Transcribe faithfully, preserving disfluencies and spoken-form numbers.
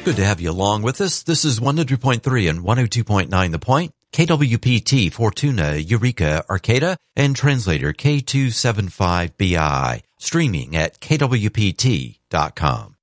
Good to have you along with us. This is one hundred point three and one oh two point nine The Point, K W P T, Fortuna, Eureka, Arcata, and translator K two seven five B I, streaming at K W P T dot com.